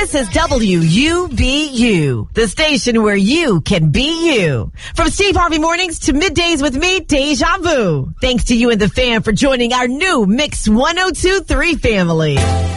This is WUBU, the station where you can be you. From Steve Harvey Mornings to Middays with me, Deja Vu. Thanks to you and the fam for joining our new Mix 102.3 family.